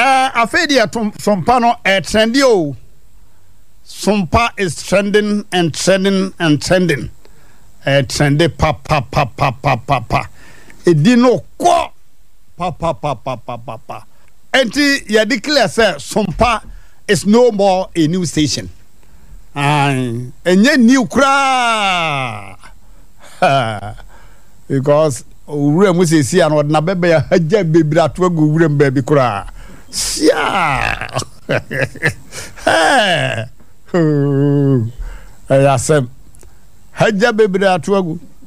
Afedia Sompa no trendy o. Sompa is trending and trending and trending. Trendy pa. Edino kwa pa. Enti ya declare say Sompa is no more a new station. Enye new kra. Because ure mu se si an na bebe ya haja bebira to agu ure mbabi kra. Sia. Hey. Ayasem. Haja bebira to agu